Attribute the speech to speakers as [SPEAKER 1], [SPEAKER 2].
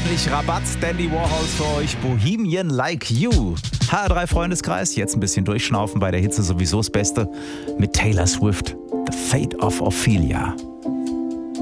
[SPEAKER 1] ordentlich Rabatt. Dandy Warhols für euch. Bohemian Like You. HR3 Freundeskreis. Jetzt ein bisschen durchschnaufen. Bei der Hitze sowieso das Beste. Mit Taylor Swift. The Fate of Ophelia.